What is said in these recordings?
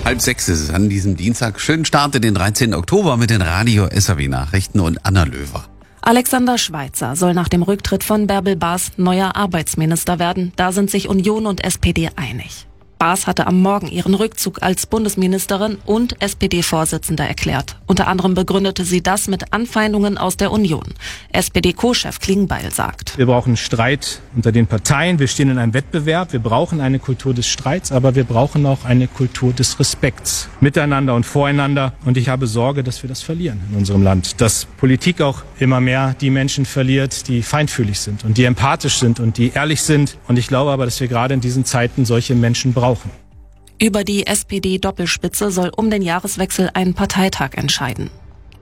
5:30 ist es an diesem Dienstag. Schönen Start in den 13. Oktober mit den Radio-SAW-Nachrichten und Anna Löwer. Alexander Schweitzer soll nach dem Rücktritt von Bärbel Baas neuer Arbeitsminister werden. Da sind sich Union und SPD einig. Baas hatte am Morgen ihren Rückzug als Bundesministerin und SPD-Vorsitzende erklärt. Unter anderem begründete sie das mit Anfeindungen aus der Union. SPD-Co-Chef Klingbeil sagt: Wir brauchen Streit unter den Parteien. Wir stehen in einem Wettbewerb. Wir brauchen eine Kultur des Streits, aber wir brauchen auch eine Kultur des Respekts miteinander und voreinander. Und ich habe Sorge, dass wir das verlieren in unserem Land. Dass Politik auch immer mehr die Menschen verliert, die feinfühlig sind und die empathisch sind und die ehrlich sind. Und ich glaube aber, dass wir gerade in diesen Zeiten solche Menschen brauchen. Über die SPD-Doppelspitze soll um den Jahreswechsel ein Parteitag entscheiden.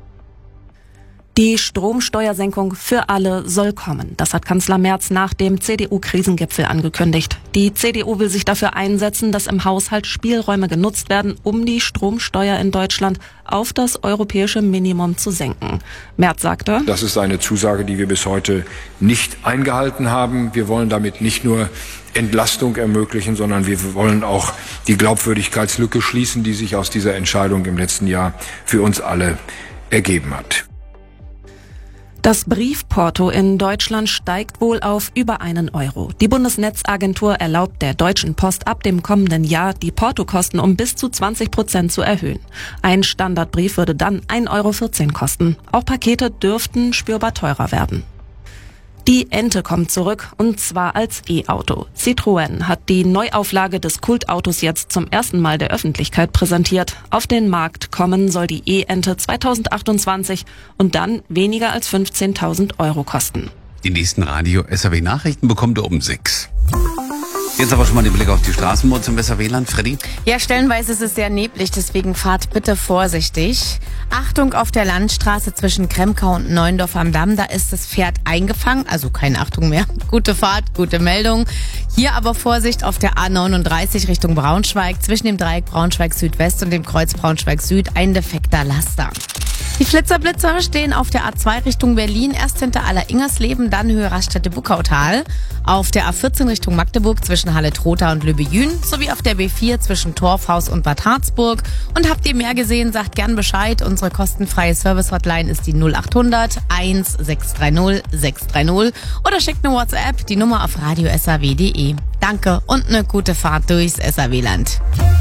Die Stromsteuersenkung für alle soll kommen. Das hat Kanzler Merz nach dem CDU-Krisengipfel angekündigt. Die CDU will sich dafür einsetzen, dass im Haushalt Spielräume genutzt werden, um die Stromsteuer in Deutschland auf das europäische Minimum zu senken. Merz sagte: Das ist eine Zusage, die wir bis heute nicht eingehalten haben. Wir wollen damit nicht nur Entlastung ermöglichen, sondern wir wollen auch die Glaubwürdigkeitslücke schließen, die sich aus dieser Entscheidung im letzten Jahr für uns alle ergeben hat. Das Briefporto in Deutschland steigt wohl auf über €1. Die Bundesnetzagentur erlaubt der Deutschen Post ab dem kommenden Jahr, die Portokosten um bis zu 20% zu erhöhen. Ein Standardbrief würde dann €1,14 kosten. Auch Pakete dürften spürbar teurer werden. Die Ente kommt zurück, und zwar als E-Auto. Citroën hat die Neuauflage des Kultautos jetzt zum ersten Mal der Öffentlichkeit präsentiert. Auf den Markt kommen soll die E-Ente 2028 und dann weniger als €15.000 kosten. Die nächsten Radio-SAW-Nachrichten bekommt ihr um 6. Jetzt aber schon mal den Blick auf die Straßen im SAW-Land. Freddy? Ja, stellenweise ist es sehr neblig, deswegen fahrt bitte vorsichtig. Achtung auf der Landstraße zwischen Kremkau und Neuendorf am Damm, da ist das Pferd eingefangen, also keine Achtung mehr. Gute Fahrt, gute Meldung. Hier aber Vorsicht auf der A39 Richtung Braunschweig, zwischen dem Dreieck Braunschweig Südwest und dem Kreuz Braunschweig Süd, ein defekter Laster. Die Flitzer-Blitzer stehen auf der A2 Richtung Berlin, erst hinter Aller-Ingersleben, dann Höhe Raststätte-Buckautal. Auf der A14 Richtung Magdeburg zwischen Halle-Trotha und Lübbe-Jün, sowie auf der B4 zwischen Torfhaus und Bad Harzburg. Und habt ihr mehr gesehen, sagt gern Bescheid. Unsere kostenfreie Service-Hotline ist die 0800 1630 630 oder schickt eine WhatsApp, die Nummer auf radio-SAW.de. Danke und eine gute Fahrt durchs SAW-Land.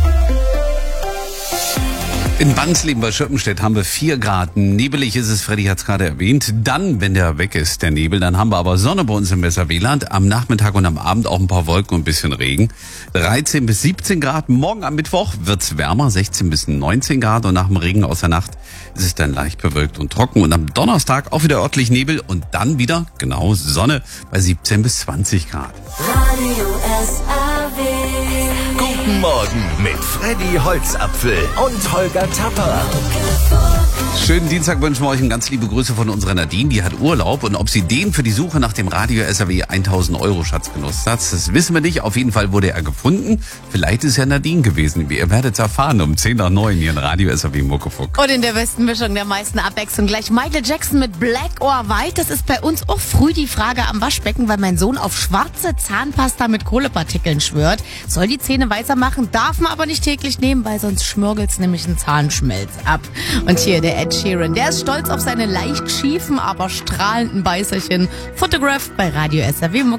In Bansleben bei Schöppenstedt haben wir 4 Grad. Nebelig ist es, Freddy hat es gerade erwähnt. Dann, wenn der weg ist, der Nebel, dann haben wir aber Sonne bei uns im SAW-Land. Am Nachmittag und am Abend auch ein paar Wolken und ein bisschen Regen. 13 bis 17 Grad. Morgen am Mittwoch wird's wärmer, 16 bis 19 Grad. Und nach dem Regen aus der Nacht ist es dann leicht bewölkt und trocken. Und am Donnerstag auch wieder örtlich Nebel und dann wieder, genau, Sonne bei 17 bis 20 Grad. Radio SAW. Guten Morgen mit Freddy Holzapfel und Holger Tapper. Schönen Dienstag wünschen wir euch, und ganz liebe Grüße von unserer Nadine, die hat Urlaub, und ob sie den für die Suche nach dem Radio-SAW 1.000 € Schatz genutzt hat, das wissen wir nicht. Auf jeden Fall wurde er gefunden. Vielleicht ist ja Nadine gewesen. Ihr werdet es erfahren um 8:10 hier in Radio-SAW Muckefuck. Und in der besten Mischung der meisten Abwechslung gleich Michael Jackson mit Black or White. Das ist bei uns auch früh die Frage am Waschbecken, weil mein Sohn auf schwarze Zahnpasta mit Kohlepartikeln schwört. Soll die Zähne weißer machen, darf man aber nicht täglich nehmen, weil sonst schmürgelt's nämlich einen Zahnschmelz ab. Und hier der Ed Sheeran, der ist stolz auf seine leicht schiefen, aber strahlenden Beißerchen. Photographed bei Radio SAW.